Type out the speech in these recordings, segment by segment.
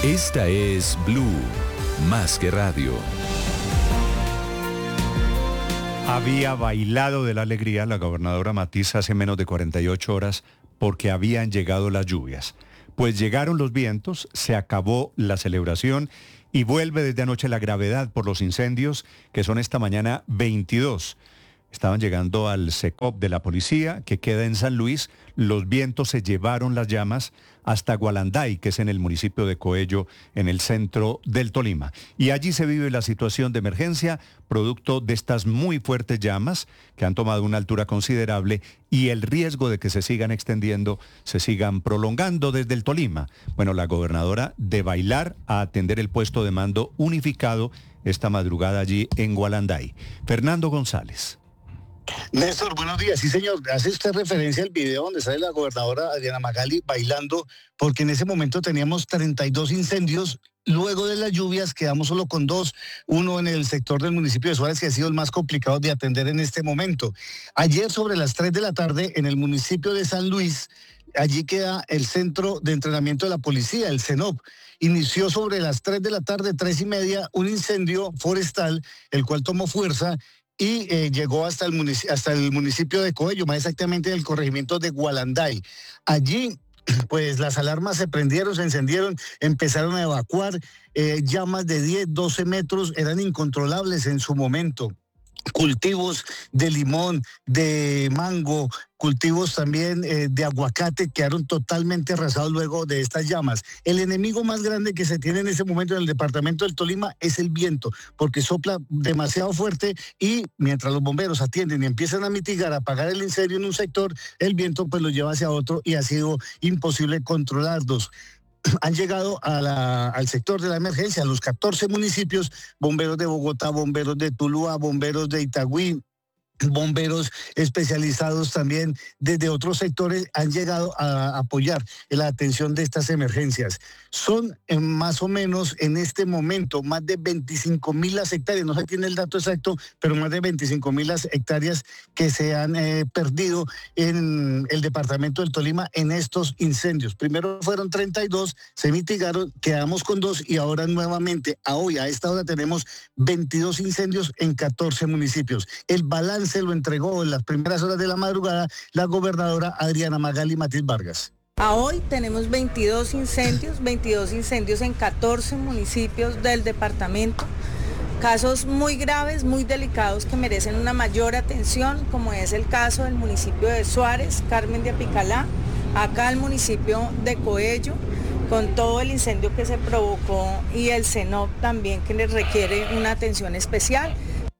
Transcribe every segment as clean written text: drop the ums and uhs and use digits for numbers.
Esta es Blue, más que radio. Había bailado de la alegría la gobernadora Matiz hace menos de 48 horas porque habían llegado las lluvias. Pues llegaron los vientos, se acabó la celebración y vuelve desde anoche la gravedad por los incendios, que son esta mañana 22. Estaban llegando al SECOP de la policía, que queda en San Luis. Los vientos se llevaron las llamas hasta Gualanday, que es en el municipio de Coello, en el centro del Tolima. Y allí se vive la situación de emergencia, producto de estas muy fuertes llamas, que han tomado una altura considerable, y el riesgo de que se sigan extendiendo, se sigan prolongando desde el Tolima. Bueno, la gobernadora de bailar a atender el puesto de mando unificado esta madrugada allí en Gualanday. Fernando González. Néstor, buenos días. Sí, señor, hace usted referencia al video donde sale la gobernadora Adriana Magali bailando, porque en ese momento teníamos 32 incendios. Luego de las lluvias quedamos solo con 2, uno en el sector del municipio de Suárez, que ha sido el más complicado de atender en este momento. Ayer sobre las 3 de la tarde en el municipio de San Luis, allí queda el centro de entrenamiento de la policía, el CENOP. Inició sobre las 3 de la tarde, 3:30, un incendio forestal, el cual tomó fuerza y llegó hasta el municipio de Coello, más exactamente del corregimiento de Gualanday. Allí, pues las alarmas se prendieron, se encendieron, empezaron a evacuar, llamas de 10, 12 metros, eran incontrolables en su momento. Cultivos de limón, de mango, cultivos también de aguacate quedaron totalmente arrasados luego de estas llamas. El enemigo más grande que se tiene en ese momento en el departamento del Tolima es el viento, porque sopla demasiado fuerte y mientras los bomberos atienden y empiezan a mitigar, a apagar el incendio en un sector, el viento pues lo lleva hacia otro y ha sido imposible controlarlos. Han llegado al sector de la emergencia, a los 14 municipios, bomberos de Bogotá, bomberos de Tuluá, bomberos de Itagüí, bomberos especializados también desde otros sectores han llegado a apoyar en la atención de estas emergencias. Son más o menos en este momento más de 25,000 las hectáreas, no se tiene el dato exacto, pero más de 25,000 las hectáreas que se han perdido en el departamento del Tolima en estos incendios. Primero fueron 32, se mitigaron, quedamos con 2 y ahora nuevamente, a esta hora tenemos 22 incendios en 14 municipios. El balance se lo entregó en las primeras horas de la madrugada la gobernadora Adriana Magali Matiz Vargas. A hoy tenemos 22 incendios en 14 municipios del departamento, casos muy graves, muy delicados que merecen una mayor atención, como es el caso del municipio de Suárez, Carmen de Apicalá, acá el municipio de Coello, con todo el incendio que se provocó y el CENOP también que les requiere una atención especial.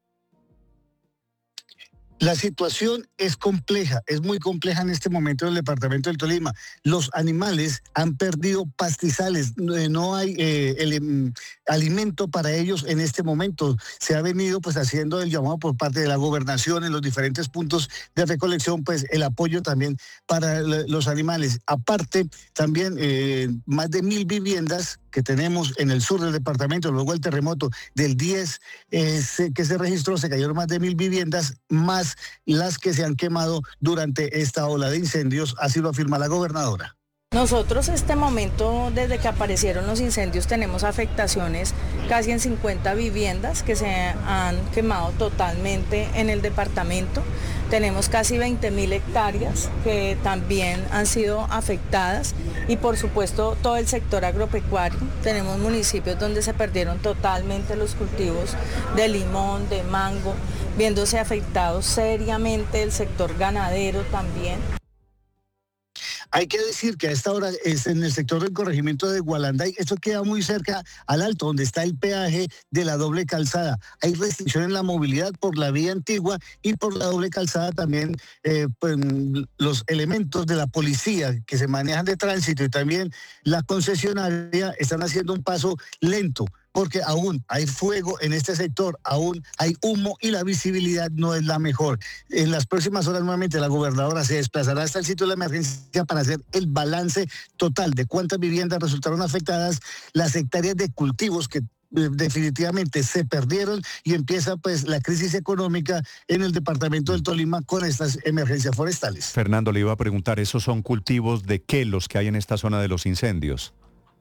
La situación es compleja, es muy compleja en este momento en el departamento del Tolima. Los animales han perdido pastizales, no hay alimento para ellos en este momento. Se ha venido pues haciendo el llamado por parte de la gobernación en los diferentes puntos de recolección, pues el apoyo también para los animales. Aparte, también más de 1,000 viviendas que tenemos en el sur del departamento, luego el terremoto del 10 que se registró, se cayeron más de 1,000 viviendas, más las que se han quemado durante esta ola de incendios, así lo afirma la gobernadora. Nosotros este momento, desde que aparecieron los incendios, tenemos afectaciones casi en 50 viviendas que se han quemado totalmente en el departamento. Tenemos casi 20,000 hectáreas que también han sido afectadas y por supuesto todo el sector agropecuario. Tenemos municipios donde se perdieron totalmente los cultivos de limón, de mango, viéndose afectado seriamente el sector ganadero también. Hay que decir que a esta hora es en el sector del corregimiento de Gualanday, esto queda muy cerca al alto, donde está el peaje de la doble calzada. Hay restricción en la movilidad por la vía antigua y por la doble calzada también pues, los elementos de la policía que se manejan de tránsito y también la concesionaria están haciendo un paso lento, porque aún hay fuego en este sector, aún hay humo y la visibilidad no es la mejor. En las próximas horas nuevamente la gobernadora se desplazará hasta el sitio de la emergencia para hacer el balance total de cuántas viviendas resultaron afectadas, las hectáreas de cultivos que definitivamente se perdieron y empieza pues la crisis económica en el departamento del Tolima con estas emergencias forestales. Fernando, le iba a preguntar, ¿esos son cultivos de qué los que hay en esta zona de los incendios?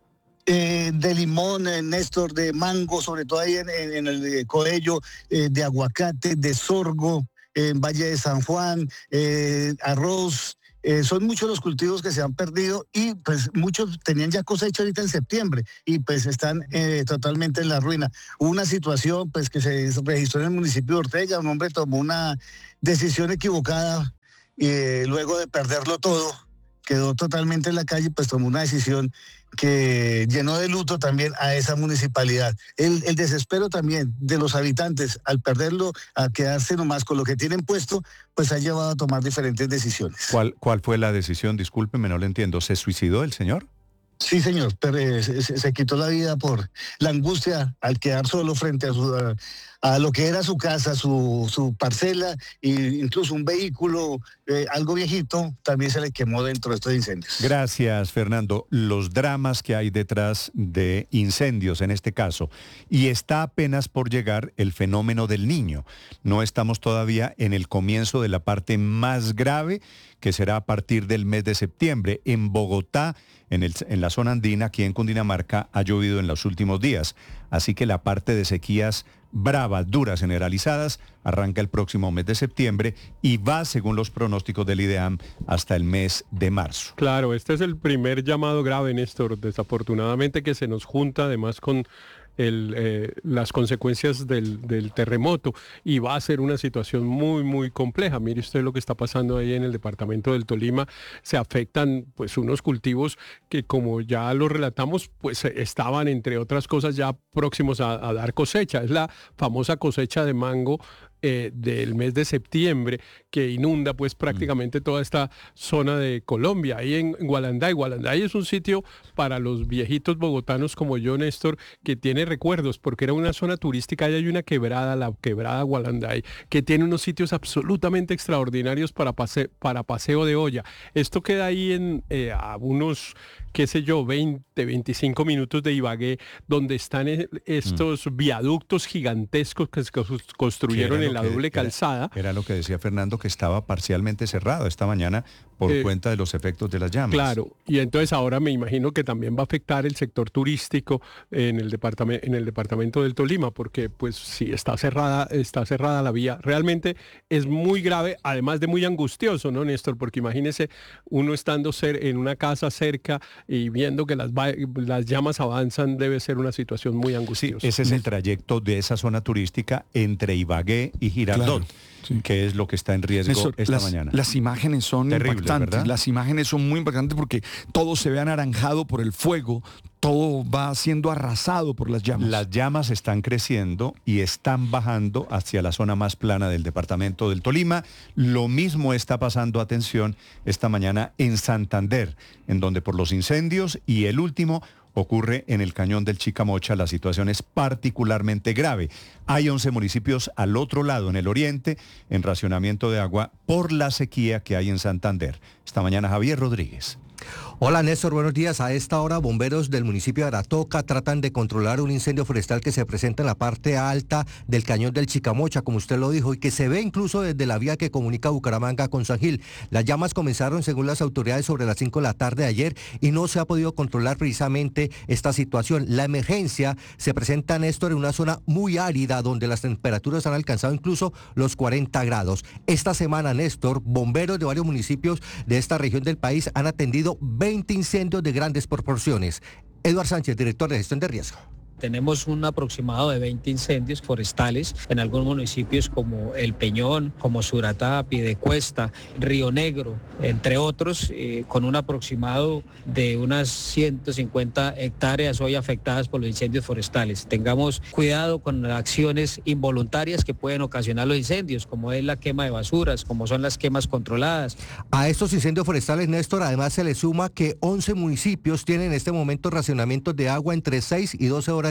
De limón, Néstor, de mango, sobre todo ahí en el Coello, de aguacate, de sorgo, en Valle de San Juan, arroz. Son muchos los cultivos que se han perdido y pues muchos tenían ya cosecha ahorita en septiembre y pues están totalmente en la ruina. Hubo una situación pues que se registró en el municipio de Ortega, un hombre tomó una decisión equivocada y luego de perderlo todo, quedó totalmente en la calle, pues tomó una decisión que llenó de luto también a esa municipalidad. El desespero también de los habitantes al perderlo, a quedarse nomás con lo que tienen puesto, pues ha llevado a tomar diferentes decisiones. ¿Cuál fue la decisión? Discúlpeme, no lo entiendo. ¿Se suicidó el señor? Sí, señor, pero se quitó la vida por la angustia al quedar solo frente a lo que era su casa, su parcela, e incluso un vehículo, algo viejito, también se le quemó dentro de estos incendios. Gracias, Fernando. Los dramas que hay detrás de incendios en este caso. Y está apenas por llegar el fenómeno del Niño. No estamos todavía en el comienzo de la parte más grave, que será a partir del mes de septiembre. En Bogotá, en la zona andina, aquí en Cundinamarca, ha llovido en los últimos días. Así que la parte de sequías bravas, duras, generalizadas, arranca el próximo mes de septiembre y va, según los pronósticos del IDEAM, hasta el mes de marzo. Claro, este es el primer llamado grave, Néstor, desafortunadamente, que se nos junta además con las consecuencias del terremoto y va a ser una situación muy, muy compleja. Mire usted lo que está pasando ahí en el departamento del Tolima. Se afectan pues unos cultivos que, como ya lo relatamos, pues estaban, entre otras cosas, ya próximos a dar cosecha. Es la famosa cosecha de mango del mes de septiembre, que inunda pues prácticamente toda esta zona de Colombia, ahí en Gualanday. Gualanday es un sitio para los viejitos bogotanos como yo, Néstor, que tiene recuerdos, porque era una zona turística y hay una quebrada, la quebrada Gualanday, que tiene unos sitios absolutamente extraordinarios para paseo de olla. Esto queda ahí a unos, qué sé yo, 20, 25 minutos de Ibagué, donde están estos viaductos gigantescos que se construyeron en la doble calzada. Era lo que decía Fernando, que estaba parcialmente cerrado esta mañana por cuenta de los efectos de las llamas. Claro, y entonces ahora me imagino que también va a afectar el sector turístico en el departamento del Tolima, porque pues sí, está cerrada la vía. Realmente es muy grave, además de muy angustioso, ¿no, Néstor? Porque imagínese uno estando en una casa cerca y viendo que las llamas avanzan, debe ser una situación muy angustiosa. Sí, ese es el trayecto de esa zona turística entre Ibagué y Girardot, claro, sí, que es lo que está en riesgo esta mañana. Las imágenes son impactantes, ¿verdad? Las imágenes son muy impactantes porque todo se ve anaranjado por el fuego, todo va siendo arrasado por las llamas. Las llamas están creciendo y están bajando hacia la zona más plana del departamento del Tolima. Lo mismo está pasando, atención, esta mañana en Santander, en donde por los incendios y el último ocurre en el cañón del Chicamocha. La situación es particularmente grave. Hay 11 municipios al otro lado, en el oriente, en racionamiento de agua por la sequía que hay en Santander. Esta mañana Javier Rodríguez. Hola Néstor, buenos días. A esta hora bomberos del municipio de Aratoca tratan de controlar un incendio forestal que se presenta en la parte alta del cañón del Chicamocha, como usted lo dijo, y que se ve incluso desde la vía que comunica Bucaramanga con San Gil. Las llamas comenzaron, según las autoridades, sobre las 5 de la tarde de ayer y no se ha podido controlar precisamente esta situación. La emergencia se presenta, Néstor, en una zona muy árida donde las temperaturas han alcanzado incluso los 40 grados. Esta semana, Néstor, bomberos de varios municipios de esta región del país han atendido 20 incendios de grandes proporciones. Eduardo Sánchez, director de gestión de riesgo. Tenemos un aproximado de 20 incendios forestales en algunos municipios como El Peñón, como Suratá, Piedecuesta, Río Negro, entre otros, con un aproximado de unas 150 hectáreas hoy afectadas por los incendios forestales. Tengamos cuidado con las acciones involuntarias que pueden ocasionar los incendios, como es la quema de basuras, como son las quemas controladas. A estos incendios forestales, Néstor, además se le suma que 11 municipios tienen en este momento racionamientos de agua entre 6 y 12 horas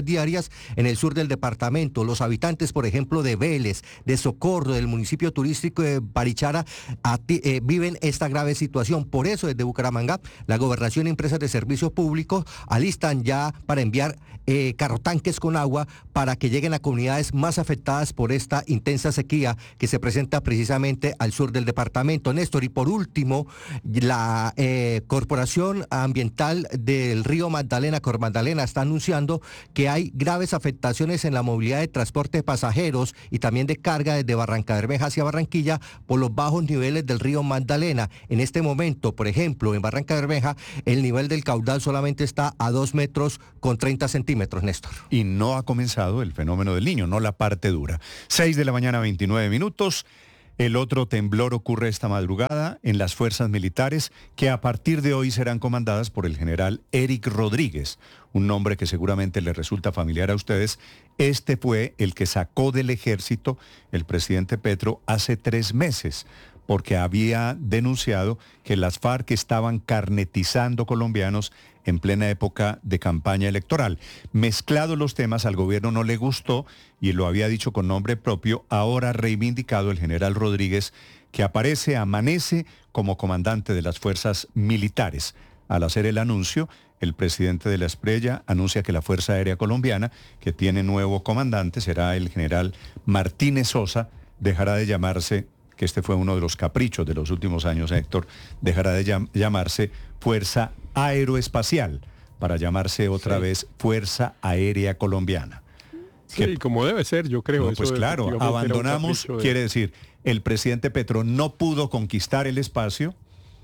víctimas diarias en el sur del departamento. Los habitantes, por ejemplo, de Vélez, de Socorro, del municipio turístico de Barichara, viven esta grave situación. Por eso, desde Bucaramanga, la Gobernación y empresas de servicios públicos alistan ya para enviar carrotanques con agua para que lleguen a comunidades más afectadas por esta intensa sequía que se presenta precisamente al sur del departamento. Néstor, y por último, la Corporación Ambiental del Río Magdalena, Cormagdalena, está anunciando que hay graves afectaciones en la movilidad de transporte de pasajeros y también de carga desde Barrancabermeja hacia Barranquilla por los bajos niveles del río Magdalena. En este momento, por ejemplo, en Barrancabermeja, el nivel del caudal solamente está a 2 metros con 30 centímetros, Néstor. Y no ha comenzado el fenómeno del Niño, no la parte dura. 6 de la mañana, 29 minutos. El otro temblor ocurre esta madrugada en las fuerzas militares que a partir de hoy serán comandadas por el general Eric Rodríguez, un nombre que seguramente le resulta familiar a ustedes. Este fue el que sacó del ejército el presidente Petro hace 3 meses, porque había denunciado que las FARC estaban carnetizando colombianos en plena época de campaña electoral. Mezclados los temas, al gobierno no le gustó y lo había dicho con nombre propio. Ahora ha reivindicado el general Rodríguez, que amanece como comandante de las fuerzas militares. Al hacer el anuncio, el presidente de la Espriella anuncia que la Fuerza Aérea Colombiana, que tiene nuevo comandante, será el general Martínez Sosa, dejará de llamarse, que este fue uno de los caprichos de los últimos años, Héctor, dejará de llamarse Fuerza Aeroespacial para llamarse otra vez Fuerza Aérea Colombiana. Sí, como debe ser, yo creo. No, pues claro, abandonamos, quiere decir, el presidente Petro no pudo conquistar el espacio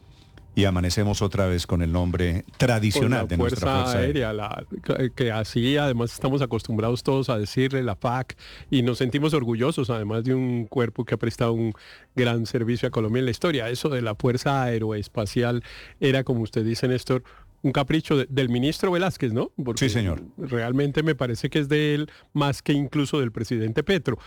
y amanecemos otra vez con el nombre tradicional de nuestra Fuerza Aérea. Que así además estamos acostumbrados todos a decirle, la FAC, y nos sentimos orgullosos además de un cuerpo que ha prestado un gran servicio a Colombia en la historia. Eso de la Fuerza Aeroespacial era, como usted dice, Néstor, un capricho del ministro Velázquez, ¿no? Sí, señor. Realmente me parece que es de él más que incluso del presidente Petro,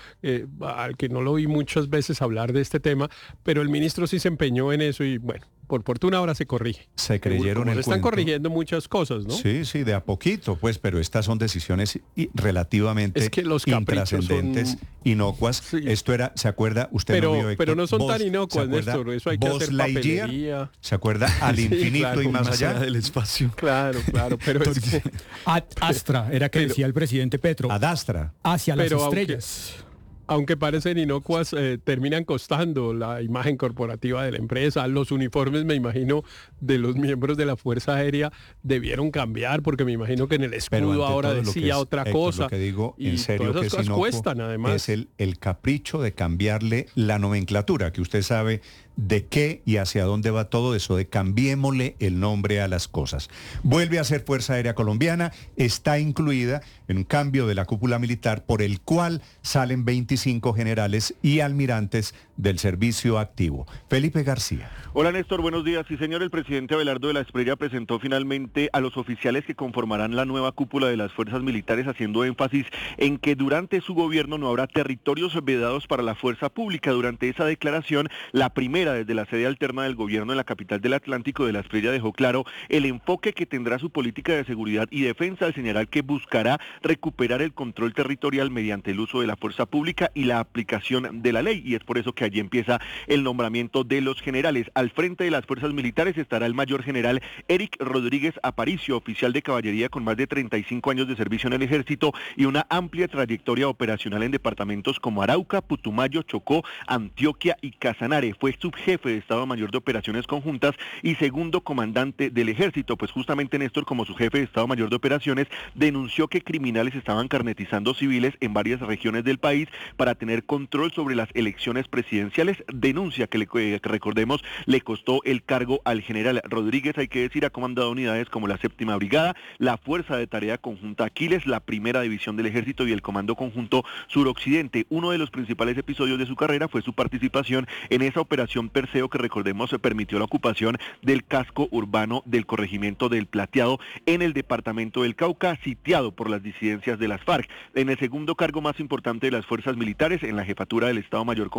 al que no lo oí muchas veces hablar de este tema, pero el ministro sí se empeñó en eso y bueno, por fortuna ahora se corrige. Se creyeron el cuento. Están corrigiendo muchas cosas, ¿no? Sí, sí, de a poquito, pues, pero estas son decisiones relativamente intrascendentes, inocuas. Sí. Esto era, ¿se acuerda? Usted no vio, Héctor, pero no son tan inocuas, Néstor, eso hay que hacer papelería. ¿Se acuerda? Al infinito, claro, y más allá del espacio. Claro, pero es Ad Astra, era que decía el presidente Petro. Ad Astra. Hacia las estrellas. Aunque parecen inocuas, terminan costando la imagen corporativa de la empresa. Los uniformes, me imagino, de los miembros de la Fuerza Aérea debieron cambiar, porque me imagino que en el escudo ahora decía otra cosa. Lo que digo, en serio, todas esas que cosas cuestan, además. Es el capricho de cambiarle la nomenclatura, que usted sabe de qué y hacia dónde va todo eso, de cambiémosle el nombre a las cosas. Vuelve a ser Fuerza Aérea Colombiana, está incluida en un cambio de la cúpula militar por el cual salen 25 generales y almirantes del servicio activo. Felipe García. Hola Néstor, buenos días. Sí señor, el presidente Abelardo de la Espriella presentó finalmente a los oficiales que conformarán la nueva cúpula de las fuerzas militares, haciendo énfasis en que durante su gobierno no habrá territorios vedados para la fuerza pública. Durante esa declaración, la primera desde la sede alterna del gobierno en la capital del Atlántico, de la Espriella, dejó claro el enfoque que tendrá su política de seguridad y defensa, al señalar que buscará recuperar el control territorial mediante el uso de la fuerza pública y la aplicación de la ley, y es por eso que allí empieza el nombramiento de los generales. Al frente de las fuerzas militares estará el mayor general Eric Rodríguez Aparicio, oficial de caballería con más de 35 años de servicio en el ejército y una amplia trayectoria operacional en departamentos como Arauca, Putumayo, Chocó, Antioquia y Casanare. Fue subjefe de Estado Mayor de Operaciones Conjuntas y segundo comandante del ejército. Pues justamente Néstor, como su jefe de Estado Mayor de Operaciones, denunció que criminales estaban carnetizando civiles en varias regiones del país para tener control sobre las elecciones presidenciales. Denuncia que recordemos, le costó el cargo al general Rodríguez. Hay que decir, ha comandado unidades como la 7ª Brigada, la Fuerza de Tarea Conjunta Aquiles, la 1ª División del Ejército y el Comando Conjunto Suroccidente. Uno de los principales episodios de su carrera fue su participación en esa operación Perseo, que recordemos permitió la ocupación del casco urbano del corregimiento del Plateado en el departamento del Cauca, sitiado por las disidencias de las FARC. En el segundo cargo más importante de las fuerzas militares, en la jefatura del Estado Mayor Conjunto,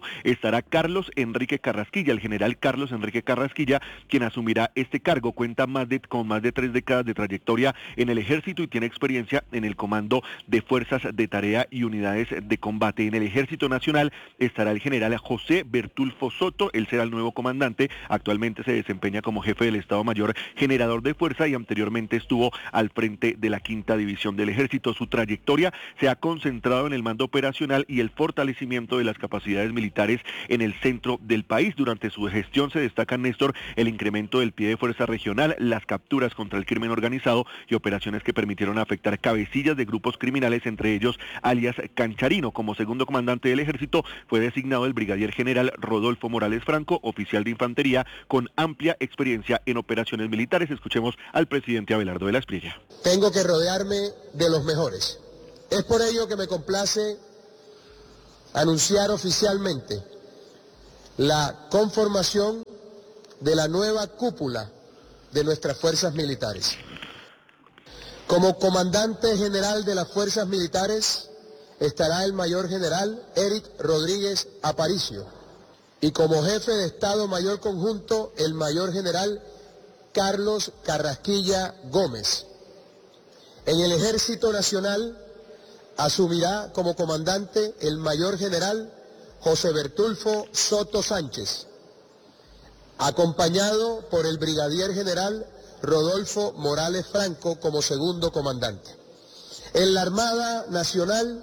estará Carlos Enrique Carrasquilla, el general Carlos Enrique Carrasquilla, quien asumirá este cargo. Cuenta con más de 3 décadas de trayectoria en el ejército y tiene experiencia en el comando de fuerzas de tarea y unidades de combate. En el Ejército Nacional estará el general José Bertulfo Soto, él será el nuevo comandante, actualmente se desempeña como jefe del Estado Mayor Generador de Fuerza y anteriormente estuvo al frente de la 5ª División del Ejército. Su trayectoria se ha concentrado en el mando operacional y el fortalecimiento de las capacidades militares en el centro del país. Durante su gestión se destaca, Néstor, el incremento del pie de fuerza regional, las capturas contra el crimen organizado y operaciones que permitieron afectar cabecillas de grupos criminales, entre ellos alias Cancharino. Como segundo comandante del Ejército fue designado el brigadier general Rodolfo Morales Franco, oficial de infantería con amplia experiencia en operaciones militares. Escuchemos al presidente Abelardo de la Espriella. Tengo que rodearme de los mejores. Es por ello que me complace anunciar oficialmente la conformación de la nueva cúpula de nuestras fuerzas militares. Como comandante general de las fuerzas militares estará el mayor general Eric Rodríguez Aparicio y como jefe de Estado Mayor Conjunto el mayor general Carlos Carrasquilla Gómez. En el Ejército Nacional asumirá como comandante el mayor general José Bertulfo Soto Sánchez, acompañado por el brigadier general Rodolfo Morales Franco como segundo comandante. En la Armada Nacional,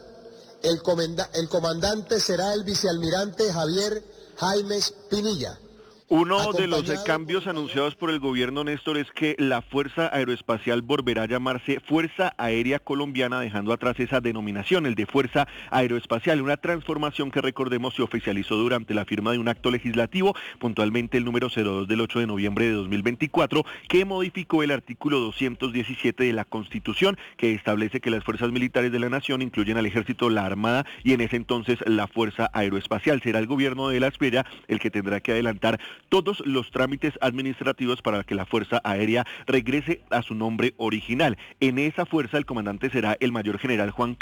el comandante será el vicealmirante Javier Jaimes Pinilla. Uno de los cambios anunciados por el gobierno, Néstor, es que la Fuerza Aeroespacial volverá a llamarse Fuerza Aérea Colombiana, dejando atrás esa denominación, el de Fuerza Aeroespacial, una transformación que, recordemos, se oficializó durante la firma de un acto legislativo, puntualmente el número 02 del 8 de noviembre de 2024, que modificó el artículo 217 de la Constitución, que establece que las fuerzas militares de la nación incluyen al Ejército, la Armada y en ese entonces la Fuerza Aeroespacial. Será el gobierno de la Espriella el que tendrá que adelantar todos los trámites administrativos para que la Fuerza Aérea regrese a su nombre original. En esa fuerza el comandante será el mayor general Juan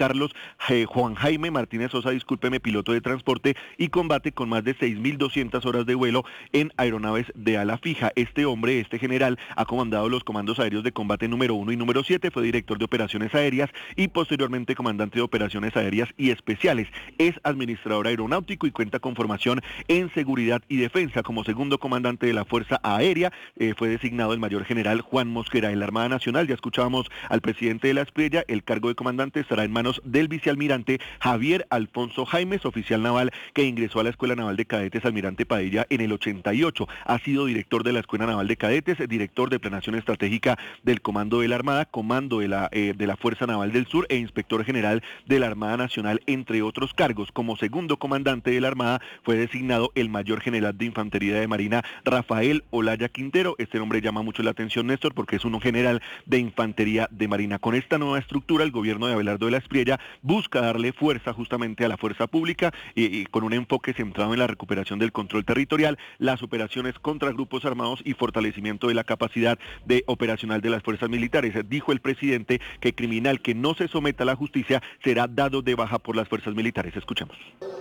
Jaime Martínez Sosa, piloto de transporte y combate con más de 6.200 horas de vuelo en aeronaves de ala fija. Este general, ha comandado los comandos aéreos de combate número 1 y número 7, fue director de operaciones aéreas y posteriormente comandante de operaciones aéreas y especiales. Es administrador aeronáutico y cuenta con formación en seguridad y defensa. Como segundo comandante de la Fuerza Aérea fue designado el mayor general Juan Mosquera. En la Armada Nacional ya escuchábamos al presidente de la Espriella, el cargo de comandante estará en manos del vicealmirante Javier Alfonso Jaimes, oficial naval que ingresó a la Escuela Naval de Cadetes Almirante Padilla en el 88. Ha sido director de la Escuela Naval de Cadetes, director de Planeación Estratégica del Comando de la Armada, comando de la Fuerza Naval del Sur e inspector general de la Armada Nacional, entre otros cargos. Como segundo comandante de la Armada fue designado el mayor general de Infantería de Marina Rafael Olaya Quintero. Este nombre llama mucho la atención, Néstor, porque es un general de Infantería de Marina. Con esta nueva estructura, el gobierno de Abelardo de la Espriella busca darle fuerza justamente a la fuerza pública y con un enfoque centrado en la recuperación del control territorial, las operaciones contra grupos armados y fortalecimiento de la capacidad operacional de las fuerzas militares. Dijo el presidente que criminal que no se someta a la justicia será dado de baja por las fuerzas militares. Escuchemos.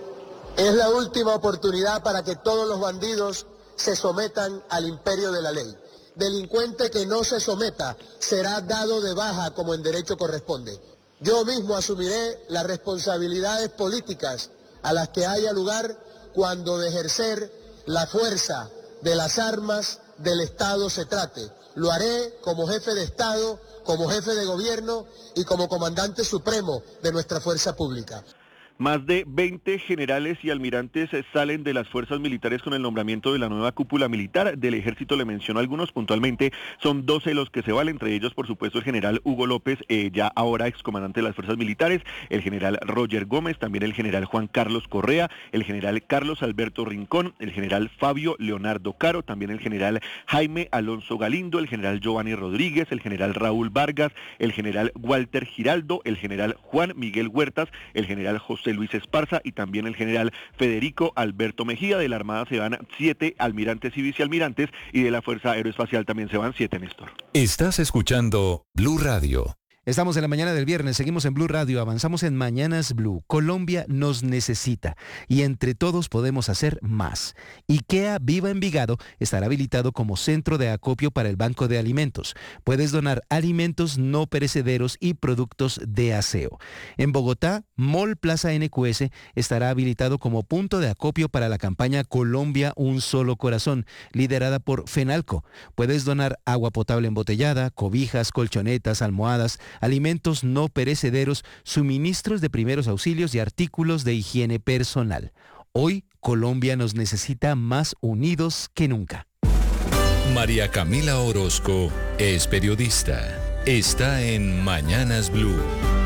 Es la última oportunidad para que todos los bandidos se sometan al imperio de la ley. Delincuente que no se someta será dado de baja como en derecho corresponde. Yo mismo asumiré las responsabilidades políticas a las que haya lugar cuando de ejercer la fuerza de las armas del Estado se trate. Lo haré como jefe de Estado, como jefe de gobierno y como comandante supremo de nuestra fuerza pública. Más de 20 generales y almirantes salen de las fuerzas militares con el nombramiento de la nueva cúpula militar. Del ejército le menciono algunos puntualmente, son 12 los que se van, entre ellos por supuesto el general Hugo López, ya ahora excomandante de las fuerzas militares, el general Roger Gómez, también el general Juan Carlos Correa, el general Carlos Alberto Rincón, el general Fabio Leonardo Caro, también el general Jaime Alonso Galindo, el general Giovanni Rodríguez, el general Raúl Vargas, el general Walter Giraldo, el general Juan Miguel Huertas, el general José Luis Esparza y también el general Federico Alberto Mejía. De la Armada se van 7 almirantes y vicealmirantes y de la Fuerza Aeroespacial también se van 7, Néstor. Estás escuchando Blue Radio. Estamos en la mañana del viernes, seguimos en Blue Radio, avanzamos en Mañanas Blue. Colombia nos necesita y entre todos podemos hacer más. IKEA Viva Envigado estará habilitado como centro de acopio para el Banco de Alimentos. Puedes donar alimentos no perecederos y productos de aseo. En Bogotá, Mall Plaza NQS estará habilitado como punto de acopio para la campaña Colombia Un Solo Corazón, liderada por FENALCO. Puedes donar agua potable embotellada, cobijas, colchonetas, almohadas, alimentos no perecederos, suministros de primeros auxilios y artículos de higiene personal. Hoy, Colombia nos necesita más unidos que nunca. María Camila Orozco es periodista. Está en Mañanas Blue.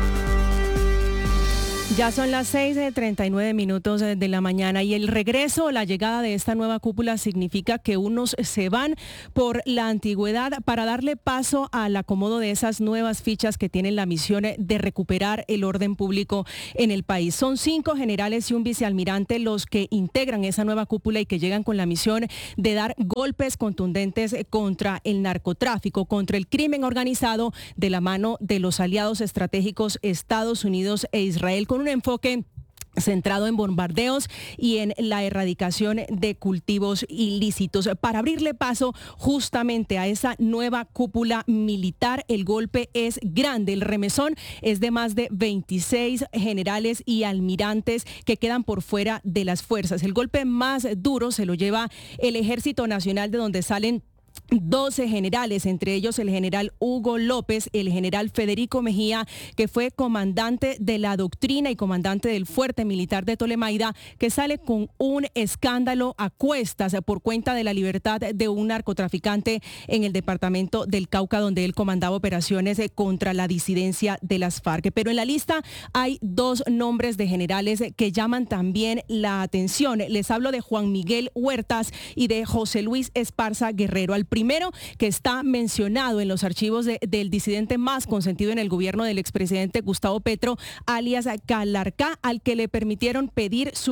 Ya son las 6:39 de la mañana y el regreso, la llegada de esta nueva cúpula significa que unos se van por la antigüedad para darle paso al acomodo de esas nuevas fichas que tienen la misión de recuperar el orden público en el país. Son 5 generales y un vicealmirante los que integran esa nueva cúpula y que llegan con la misión de dar golpes contundentes contra el narcotráfico, contra el crimen organizado de la mano de los aliados estratégicos Estados Unidos e Israel, con un enfoque centrado en bombardeos y en la erradicación de cultivos ilícitos. Para abrirle paso justamente a esa nueva cúpula militar, el golpe es grande. El remesón es de más de 26 generales y almirantes que quedan por fuera de las fuerzas. El golpe más duro se lo lleva el Ejército Nacional, de donde salen 12 generales, entre ellos el general Hugo López, el general Federico Mejía, que fue comandante de la doctrina y comandante del fuerte militar de Tolemaida, que sale con un escándalo a cuestas por cuenta de la libertad de un narcotraficante en el departamento del Cauca, donde él comandaba operaciones contra la disidencia de las FARC. Pero en la lista hay 2 nombres de generales que llaman también la atención. Les hablo de Juan Miguel Huertas y de José Luis Esparza Guerrero. Al primero, que está mencionado en los archivos del disidente más consentido en el gobierno del expresidente Gustavo Petro, alias Calarcá, al que le permitieron pedir su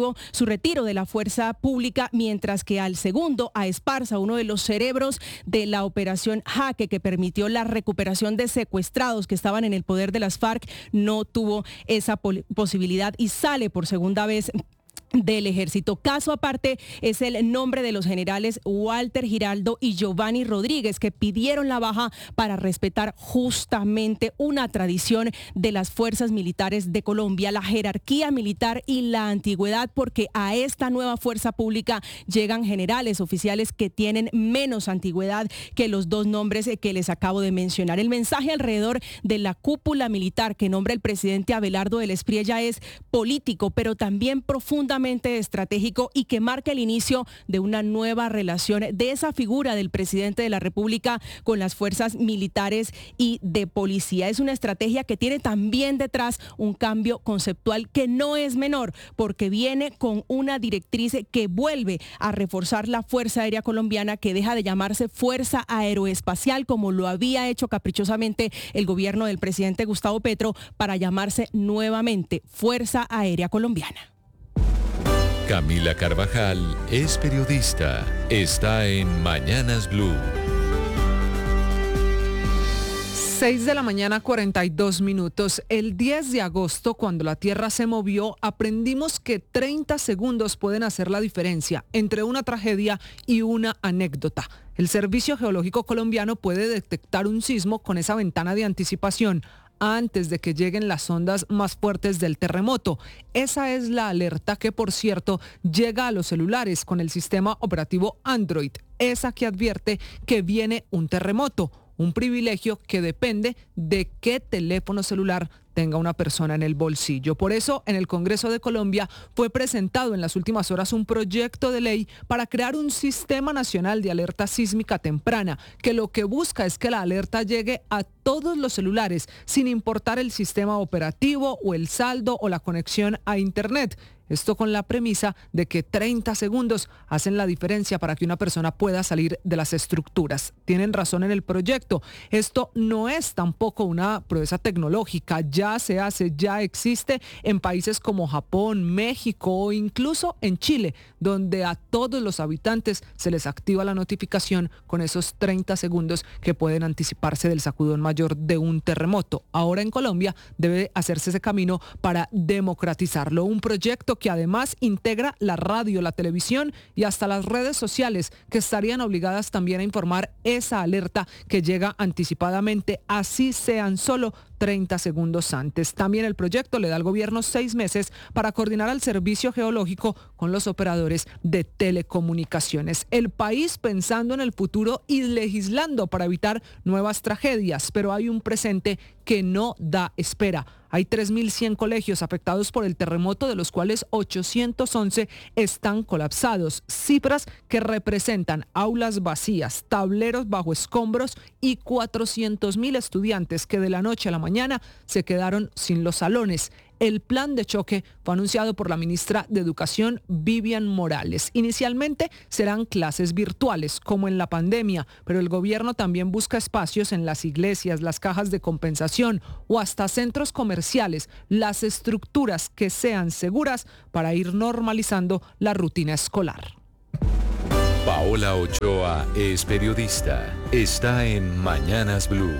retiro de la fuerza pública, mientras que al segundo, a Esparza, uno de los cerebros de la operación Jaque, que permitió la recuperación de secuestrados que estaban en el poder de las FARC, no tuvo esa posibilidad y sale por segunda vez del ejército. Caso aparte es el nombre de los generales Walter Giraldo y Giovanni Rodríguez, que pidieron la baja para respetar justamente una tradición de las fuerzas militares de Colombia, la jerarquía militar y la antigüedad, porque a esta nueva fuerza pública llegan generales oficiales que tienen menos antigüedad que los 2 nombres que les acabo de mencionar. El mensaje alrededor de la cúpula militar que nombra el presidente Abelardo del Espriella es político, pero también profundamente estratégico, y que marca el inicio de una nueva relación de esa figura del presidente de la República con las fuerzas militares y de policía. Es una estrategia que tiene también detrás un cambio conceptual que no es menor, porque viene con una directriz que vuelve a reforzar la Fuerza Aérea Colombiana, que deja de llamarse Fuerza Aeroespacial, como lo había hecho caprichosamente el gobierno del presidente Gustavo Petro, para llamarse nuevamente Fuerza Aérea Colombiana. Camila Carvajal es periodista. Está en Mañanas Blue. 6:42 a.m. El 10 de agosto, cuando la Tierra se movió, aprendimos que 30 segundos pueden hacer la diferencia entre una tragedia y una anécdota. El Servicio Geológico Colombiano puede detectar un sismo con esa ventana de anticipación antes de que lleguen las ondas más fuertes del terremoto. Esa es la alerta que, por cierto, llega a los celulares con el sistema operativo Android, esa que advierte que viene un terremoto, un privilegio que depende de qué teléfono celular tenga una persona en el bolsillo. Por eso, en el Congreso de Colombia fue presentado en las últimas horas un proyecto de ley para crear un sistema nacional de alerta sísmica temprana, que lo que busca es que la alerta llegue a todos los celulares, sin importar el sistema operativo o el saldo o la conexión a Internet. Esto con la premisa de que 30 segundos hacen la diferencia para que una persona pueda salir de las estructuras. Tienen razón en el proyecto. Esto no es tampoco una proeza tecnológica. Ya ya se hace, ya existe en países como Japón, México o incluso en Chile, donde a todos los habitantes se les activa la notificación con esos 30 segundos que pueden anticiparse del sacudón mayor de un terremoto. Ahora en Colombia debe hacerse ese camino para democratizarlo. Un proyecto que además integra la radio, la televisión y hasta las redes sociales, que estarían obligadas también a informar esa alerta que llega anticipadamente, así sean solo 30 segundos antes. También el proyecto le da al gobierno 6 meses para coordinar al servicio geológico con los operadores de telecomunicaciones. El país pensando en el futuro y legislando para evitar nuevas tragedias, pero hay un presente que no da espera. Hay 3.100 colegios afectados por el terremoto, de los cuales 811 están colapsados. Cifras que representan aulas vacías, tableros bajo escombros y 400.000 estudiantes que de la noche a la mañana se quedaron sin los salones. El plan de choque fue anunciado por la ministra de Educación, Vivian Morales. Inicialmente serán clases virtuales, como en la pandemia, pero el gobierno también busca espacios en las iglesias, las cajas de compensación o hasta centros comerciales, las estructuras que sean seguras para ir normalizando la rutina escolar. Paola Ochoa es periodista. Está en Mañanas Blue.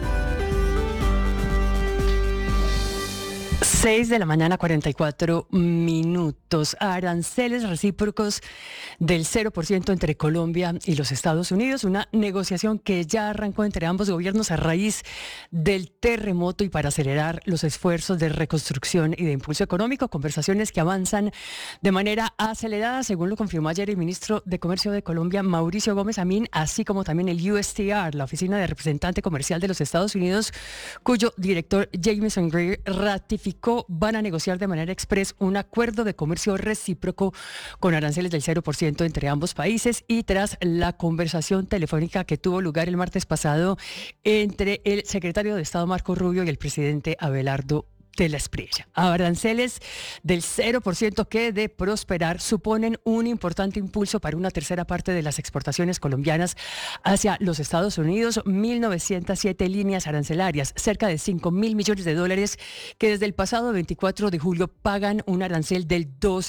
6 de la mañana, 44 minutos. Aranceles recíprocos del 0% entre Colombia y los Estados Unidos. Una negociación que ya arrancó entre ambos gobiernos a raíz del terremoto y para acelerar los esfuerzos de reconstrucción y de impulso económico. Conversaciones que avanzan de manera acelerada, según lo confirmó ayer el ministro de Comercio de Colombia, Mauricio Gómez Amín, así como también el USTR, la Oficina de Representante Comercial de los Estados Unidos, cuyo director Jameson Greer ratificó van a negociar de manera express un acuerdo de comercio recíproco con aranceles del 0% entre ambos países, y tras la conversación telefónica que tuvo lugar el martes pasado entre el secretario de Estado Marco Rubio y el presidente Abelardo de la Espriella. Aranceles del 0% que, de prosperar, suponen un importante impulso para una tercera parte de las exportaciones colombianas hacia los Estados Unidos. 1.907 líneas arancelarias, cerca de $5.000 millones, que desde el pasado 24 de julio pagan un arancel del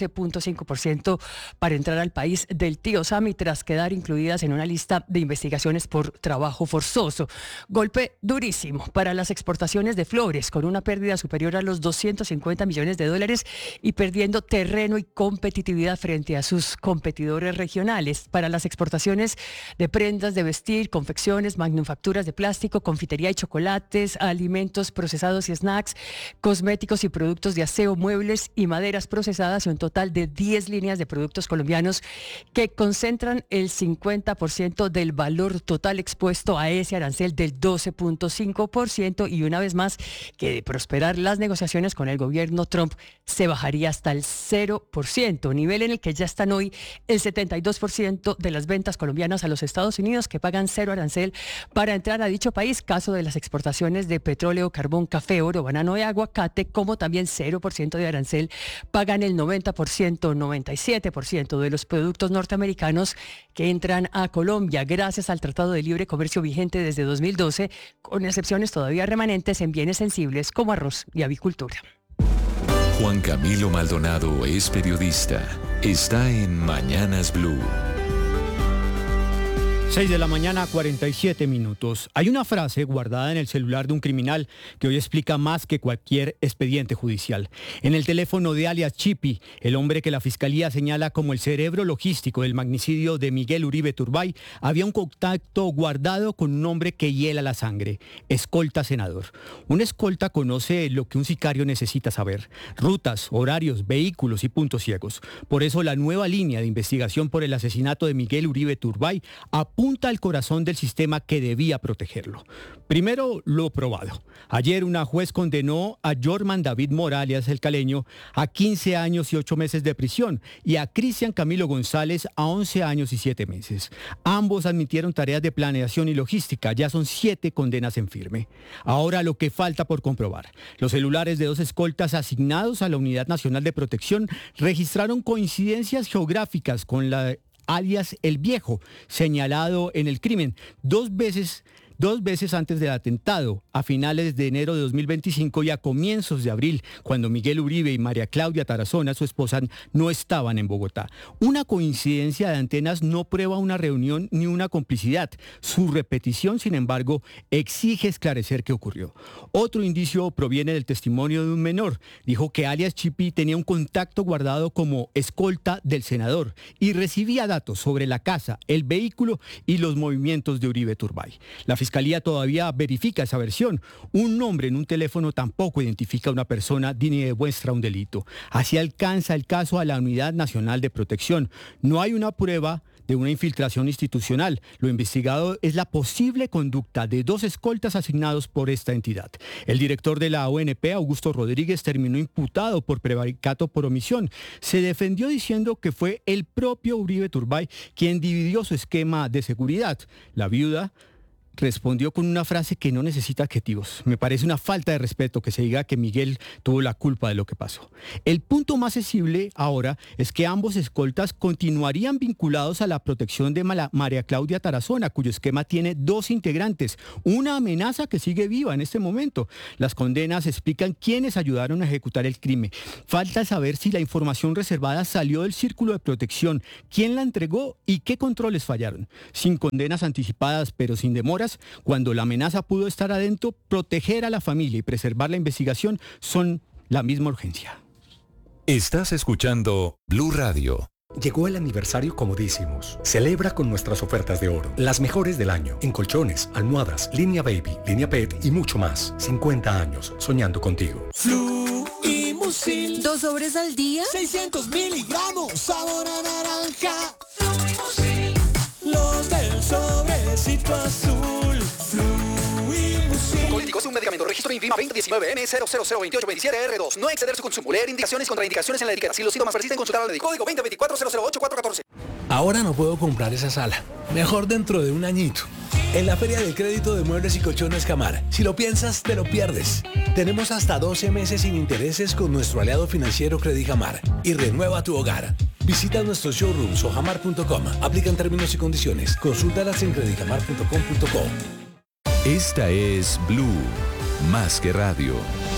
12.5% para entrar al país del tío Sam, y tras quedar incluidas en una lista de investigaciones por trabajo forzoso. Golpe durísimo para las exportaciones de flores, con una pérdida superior a los $250 millones y perdiendo terreno y competitividad frente a sus competidores regionales. Para las exportaciones de prendas de vestir, confecciones, manufacturas de plástico, confitería y chocolates, alimentos procesados y snacks, cosméticos y productos de aseo, muebles y maderas procesadas, y un total de 10 líneas de productos colombianos que concentran el 50% del valor total expuesto a ese arancel del 12.5%, y una vez más, que de prosperar las negociaciones con el gobierno Trump se bajaría hasta el 0%, nivel en el que ya están hoy el 72% de las ventas colombianas a los Estados Unidos, que pagan 0 arancel para entrar a dicho país. Caso de las exportaciones de petróleo, carbón, café, oro, banano y aguacate, como también 0% de arancel pagan el 90%, 97% de los productos norteamericanos que entran a Colombia gracias al Tratado de Libre Comercio vigente desde 2012, con excepciones todavía remanentes en bienes sensibles como arroz y avicultura. Juan Camilo Maldonado es periodista. Está en Mañanas Blue. 6 de la mañana, 47 minutos. Hay una frase guardada en el celular de un criminal que hoy explica más que cualquier expediente judicial. En el teléfono de alias Chipi, el hombre que la fiscalía señala como el cerebro logístico del magnicidio de Miguel Uribe Turbay, había un contacto guardado con un hombre que hiela la sangre: escolta senador. Un escolta conoce lo que un sicario necesita saber: rutas, horarios, vehículos y puntos ciegos. Por eso la nueva línea de investigación por el asesinato de Miguel Uribe Turbay apunta al corazón del sistema que debía protegerlo. Primero, lo probado. Ayer una juez condenó a Jorman David Morales, el caleño, a 15 años y 8 meses de prisión, y a Cristian Camilo González a 11 años y 7 meses. Ambos admitieron tareas de planeación y logística. Ya son 7 condenas en firme. Ahora lo que falta por comprobar: los celulares de 2 escoltas asignados a la Unidad Nacional de Protección registraron coincidencias geográficas con la alias El Viejo, señalado en el crimen. 2 veces 2 veces antes del atentado, a finales de enero de 2025 y a comienzos de abril, cuando Miguel Uribe y María Claudia Tarazona, su esposa, no estaban en Bogotá. Una coincidencia de antenas no prueba una reunión ni una complicidad. Su repetición, sin embargo, exige esclarecer qué ocurrió. Otro indicio proviene del testimonio de un menor. Dijo que alias Chipi tenía un contacto guardado como escolta del senador y recibía datos sobre la casa, el vehículo y los movimientos de Uribe Turbay. La Fiscalía todavía verifica esa versión. Un nombre en un teléfono tampoco identifica a una persona ni demuestra un delito. Así alcanza el caso a la Unidad Nacional de Protección. No hay una prueba de una infiltración institucional. Lo investigado es la posible conducta de 2 escoltas asignados por esta entidad. El director de la ONP, Augusto Rodríguez, terminó imputado por prevaricato por omisión. Se defendió diciendo que fue el propio Uribe Turbay quien dividió su esquema de seguridad. La viuda respondió con una frase que no necesita adjetivos. Me parece una falta de respeto que se diga que Miguel tuvo la culpa de lo que pasó. El punto más sensible ahora es que ambos escoltas continuarían vinculados a la protección de María Claudia Tarazona, cuyo esquema tiene 2 integrantes, una amenaza que sigue viva en este momento. Las condenas explican quiénes ayudaron a ejecutar el crimen. Falta saber si la información reservada salió del círculo de protección, quién la entregó y qué controles fallaron. Sin condenas anticipadas, pero sin demora, cuando la amenaza pudo estar adentro, proteger a la familia y preservar la investigación son la misma urgencia. Estás escuchando Blue Radio. Llegó el aniversario Comodísimos. Celebra con nuestras ofertas de oro, las mejores del año, en colchones, almohadas, línea baby, línea pet y mucho más. 50 años soñando contigo. Fluimusil. 2 sobres al día. 600 miligramos. Sabor a naranja. Fluimusil. Los del sobrecito azul. Fluimusil. Políticos de un medicamento. Registro INVIMA 2019M002827R2. No exceder su consumo. Leer indicaciones y contraindicaciones en la etiqueta. Si los síntomas persisten, consultar al médico. Código 2024-008-414. Ahora no puedo comprar esa sala. Mejor dentro de un añito. En la Feria del Crédito de Muebles y Colchones Camar. Si lo piensas, te lo pierdes. Tenemos hasta 12 meses sin intereses con nuestro aliado financiero Credijamar. Y renueva tu hogar. Visita nuestros showrooms o jamar.com. Aplican términos y condiciones. Consúltalas en credijamar.com.co. Esta es Blue, más que radio.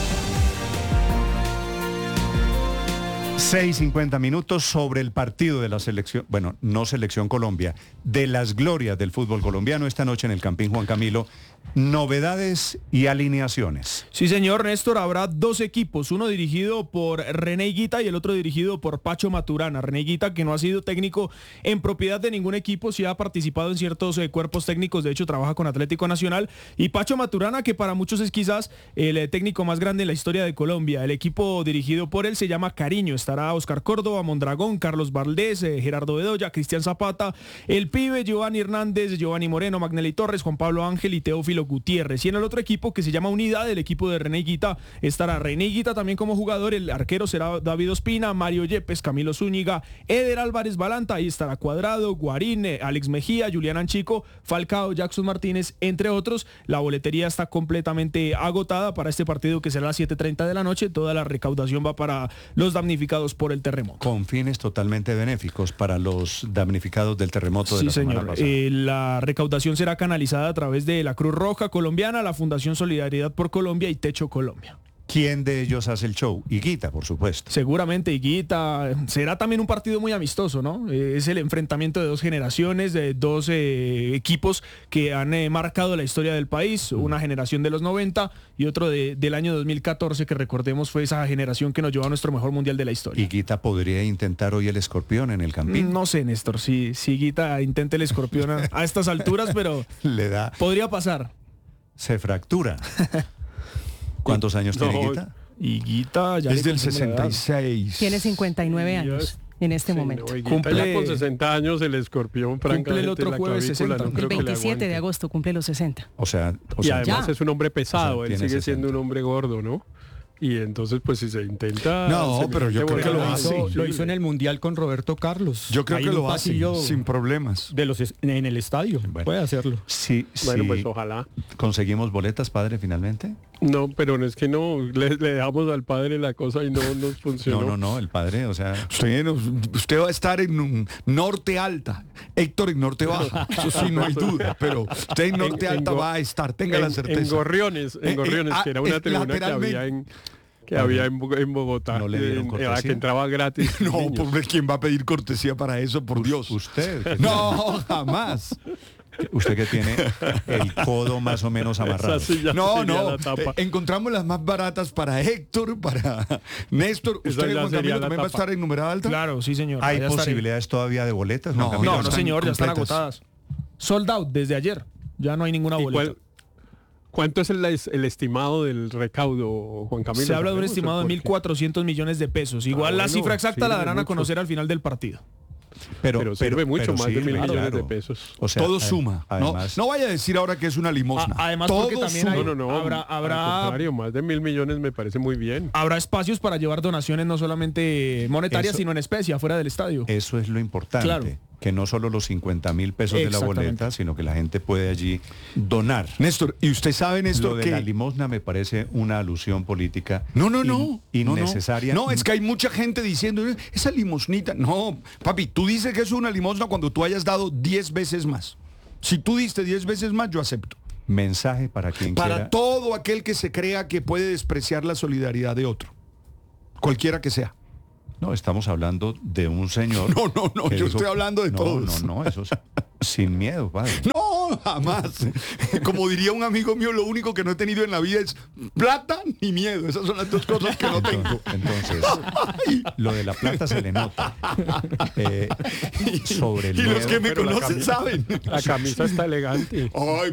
6:50 minutos sobre el partido de la selección, bueno, no selección Colombia, de las glorias del fútbol colombiano esta noche en el Campín Juan Camilo. Novedades y alineaciones. Sí, señor Néstor, habrá 2 equipos, uno dirigido por René Higuita y el otro dirigido por Pacho Maturana. René Higuita, que no ha sido técnico en propiedad de ningún equipo, sí ha participado en ciertos cuerpos técnicos, de hecho trabaja con Atlético Nacional, y Pacho Maturana, que para muchos es quizás el técnico más grande en la historia de Colombia. El equipo dirigido por él se llama Cariño, estará Oscar Córdoba, Mondragón, Carlos Valdés, Gerardo Bedoya, Cristian Zapata, El Pibe, Giovanni Hernández, Giovanni Moreno, Magnelli Torres, Juan Pablo Ángel y Teófilo Gutiérrez. Y en el otro equipo, que se llama Unidad, el equipo de René Higuita, estará René Higuita también como jugador, el arquero será David Ospina, Mario Yepes, Camilo Zúñiga, Eder Álvarez Balanta, ahí estará Cuadrado, Guarín, Alex Mejía, Julián Anchico, Falcao, Jackson Martínez, entre otros. La boletería está completamente agotada para este partido, que será a las 7:30 de la noche. Toda la recaudación va para los damnificados por el terremoto. Con fines totalmente benéficos para los damnificados del terremoto de la semana pasada. La recaudación será canalizada a través de la Cruz Roja Colombiana, la Fundación Solidaridad por Colombia y Techo Colombia. ¿Quién de ellos hace el show? Higuita, por supuesto. Seguramente Higuita. Será también un partido muy amistoso, ¿no? Es el enfrentamiento de 2 generaciones, de 2 equipos que han marcado la historia del país. Una generación de los 90 y otro del año 2014, que recordemos fue esa generación que nos llevó a nuestro mejor mundial de la historia. ¿Higuita podría intentar hoy el escorpión en el Campín? No sé, Néstor, si Higuita intenta el escorpión a estas alturas, pero le da. Podría pasar. Se fractura. ¿Cuántos años tiene Higuita? Higuita ya es del 66. Tiene 59 años en este momento. Cumple con 60 años el escorpión, francamente. Cumple el otro jueves 60. No el 27 de agosto cumple los 60. O sea y además es un hombre pesado, él sigue siendo un hombre gordo, ¿no? Y entonces, pues si se intenta... No, pero yo creo que lo hace. Lo hizo en el Mundial con Roberto Carlos. Yo creo que lo hace sin problemas. En el estadio. Bueno, puede hacerlo. Sí, bueno, pues ojalá. ¿Conseguimos boletas, padre, finalmente? No, pero es que no, le dejamos al padre la cosa y no nos funcionó. No, el padre, o sea... Usted va a estar en un Norte Alta, Héctor en Norte Baja, eso sí, no hay duda, pero usted en Norte Alta va a estar, tenga la certeza. En Gorriones, que era una tribuna que había en Bogotá, no le dieron cortesía, que entraba gratis. No, pobre, ¿quién va a pedir cortesía para eso? Por Dios. Usted. No, jamás. Usted que tiene el codo más o menos amarrado. No, encontramos las más baratas para Héctor, para Néstor. ¿Usted, Juan Camilo, también va a estar en numerada alta? Claro, sí, señor. ¿Hay posibilidades todavía de boletas? No, señor, ya están agotadas. Sold out desde ayer. Ya no hay ninguna boleta. ¿Cuánto es el estimado del recaudo, Juan Camilo? Se habla de un estimado de 1.400 millones de pesos. Igual la cifra exacta la darán a conocer al final del partido. Pero sirve mucho más de 1.000 millones de pesos. O sea, todo suma. Además, no vaya a decir ahora que es una limosna. Además, todo porque también habrá al contrario, más de 1.000 millones me parece muy bien. Habrá espacios para llevar donaciones no solamente monetarias, sino en especie, afuera del estadio. Eso es lo importante. Claro. Que no solo los 50.000 pesos de la boleta, sino que la gente puede allí donar. Néstor, ¿y usted sabe, Néstor, lo de la limosna me parece una alusión política innecesaria? No, es que hay mucha gente diciendo, esa limosnita. No, papi, tú dices que es una limosna cuando tú hayas dado 10 veces más. Si tú diste 10 veces más, yo acepto. Mensaje para quien quiera. Para todo aquel que se crea que puede despreciar la solidaridad de otro. Cualquiera que sea. No, estamos hablando de un señor. No, yo estoy hablando de todos. No, eso es sin miedo, padre. No, jamás. Como diría un amigo mío, lo único que no he tenido en la vida es plata ni miedo. Esas son las dos cosas que no tengo. Entonces, lo de la plata se le nota. Sobre el y miedo, los que me conocen saben. La camisa está elegante. Ay,